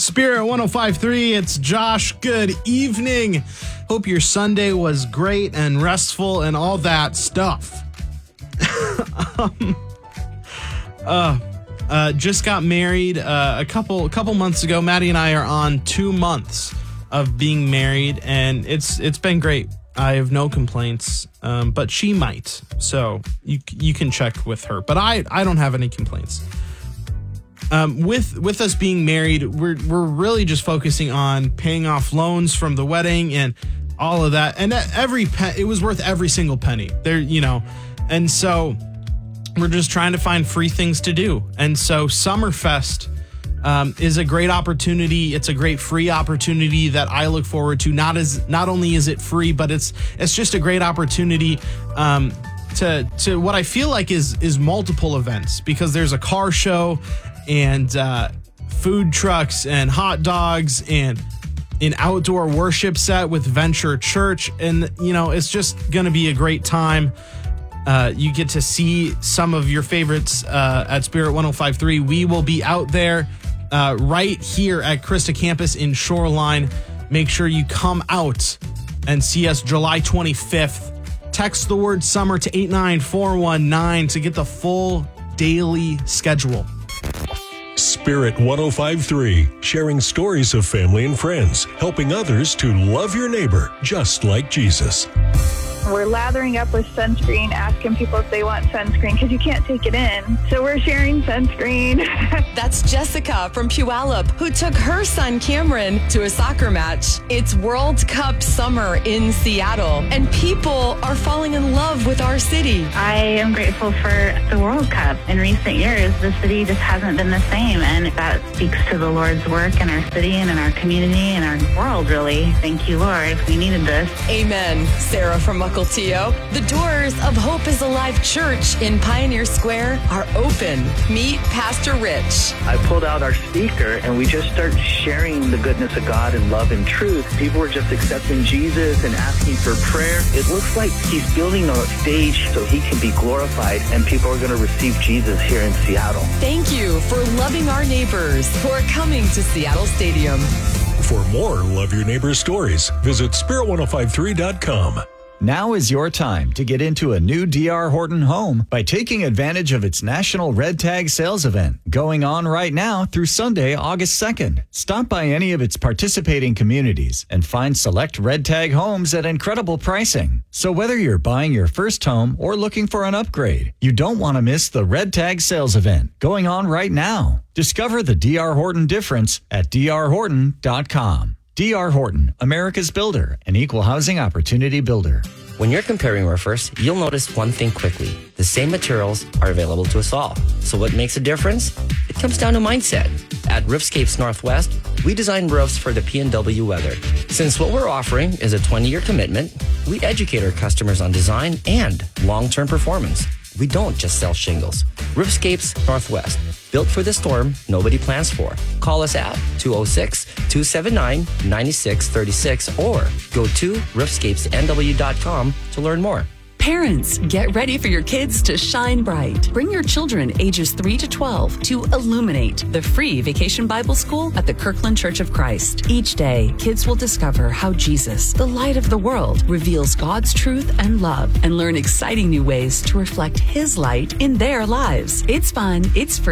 Spirit 105.3, it's Josh. Good evening. Hope your Sunday was great and restful and all that stuff. Just got married a couple months ago. Maddie and I are on 2 months of being married, and it's been great. I have no complaints, but she might. So you can check with her, but I don't have any complaints. With us being married, we're really just focusing on paying off loans from the wedding and all of that. And it was worth every single penny there, and so we're just trying to find free things to do. And so Summerfest is a great opportunity. It's a great free opportunity that I look forward to. Not only is it free, but it's just a great opportunity to what I feel like is multiple events, because there's a car show and food trucks and hot dogs and an outdoor worship set with Venture Church. And, it's just going to be a great time. You get to see some of your favorites at Spirit 105.3. We will be out there right here at Christa Campus in Shoreline. Make sure you come out and see us July 25th. Text the word summer to 89419 to get the full daily schedule. Spirit 105.3, sharing stories of family and friends, helping others to love your neighbor just like Jesus. We're lathering up with sunscreen, asking people if they want sunscreen because you can't take it in. So we're sharing sunscreen. That's Jessica from Puyallup, who took her son Cameron to a soccer match. It's World Cup summer in Seattle, and people are falling in love with our city. I am grateful for the World Cup. In recent years, the city just hasn't been the same, and that speaks to the Lord's work in our city and in our community and our world, really. Thank you, Lord. We needed this. Amen. Sarah from Mukilteo. The doors of Hope is Alive Church in Pioneer Square are open. Meet Pastor Rich. I pulled out our speaker and we just started sharing the goodness of God and love and truth. People were just accepting Jesus and asking for prayer. It looks like he's building a stage so he can be glorified, and people are going to receive Jesus here in Seattle. Thank you for loving our neighbors who are coming to Seattle Stadium. For more Love Your Neighbor stories, visit spirit1053.com. Now is your time to get into a new D.R. Horton home by taking advantage of its National Red Tag Sales Event going on right now through Sunday, August 2nd. Stop by any of its participating communities and find select Red Tag homes at incredible pricing. So whether you're buying your first home or looking for an upgrade, you don't want to miss the Red Tag Sales Event going on right now. Discover the D.R. Horton difference at drhorton.com. D.R. Horton, America's builder, an equal housing opportunity builder. When you're comparing roofers, you'll notice one thing quickly. The same materials are available to us all. So what makes a difference? It comes down to mindset. At Roofscapes Northwest, we design roofs for the PNW weather. Since what we're offering is a 20-year commitment, we educate our customers on design and long-term performance. We don't just sell shingles. Roofscapes Northwest, built for the storm nobody plans for. Call us at 206-279-9636 or go to roofscapesnw.com to learn more. Parents, get ready for your kids to shine bright. Bring your children ages 3 to 12 to Illuminate, the free vacation Bible school at the Kirkland Church of Christ. Each day, kids will discover how Jesus, the light of the world, reveals God's truth and love and learn exciting new ways to reflect His light in their lives. It's fun, it's free.